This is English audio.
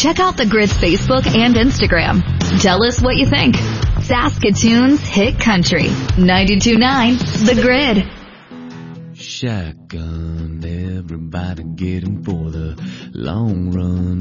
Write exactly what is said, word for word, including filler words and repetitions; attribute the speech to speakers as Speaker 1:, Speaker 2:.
Speaker 1: Check out the Grid's Facebook and Instagram. Tell us what you think. Saskatoon's Hit Country. ninety-two point nine The Grid.
Speaker 2: Shotgun, everybody get him for the long run.